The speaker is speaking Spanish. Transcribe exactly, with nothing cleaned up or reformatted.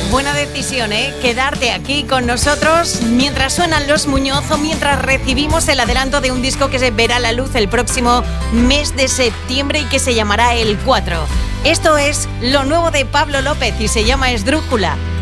Buena decisión, ¿eh? Quedarte aquí con nosotros mientras suenan los Muñoz o mientras recibimos el adelanto de un disco que se verá a la luz el próximo mes de septiembre y que se llamará El cuatro. Esto es lo nuevo de Pablo López y se llama Esdrújula.